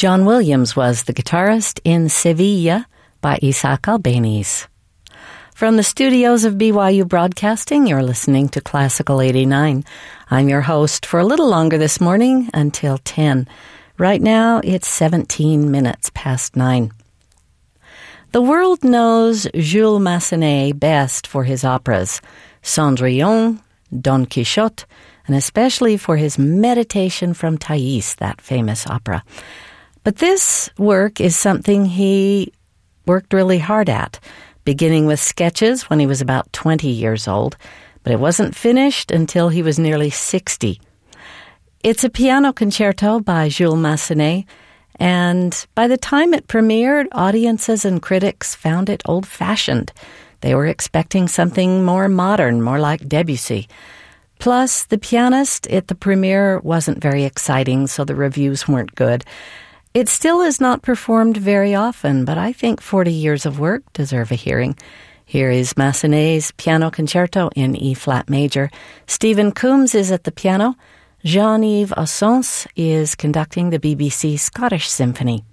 John Williams was the guitarist in Sevilla by Isaac Albéniz. From the studios of BYU Broadcasting, you're listening to Classical 89. I'm your host for a little longer this morning until 10. Right now, it's 17 minutes past 9. The world knows Jules Massenet best for his operas, Cendrillon, Don Quixote, and especially for his Meditation from Thais, that famous opera. But this work is something he worked really hard at, beginning with sketches when he was about 20 years old, but it wasn't finished until he was nearly 60. It's a piano concerto by Jules Massenet, and by the time it premiered, audiences and critics found it old-fashioned. They were expecting something more modern, more like Debussy. Plus, the pianist at the premiere wasn't very exciting, so the reviews weren't good. It still is not performed very often, but I think 40 years of work deserve a hearing. Here is Massenet's piano concerto in E-flat major. Stephen Coombs is at the piano. Jean-Yves Ossens is conducting the BBC Scottish Symphony.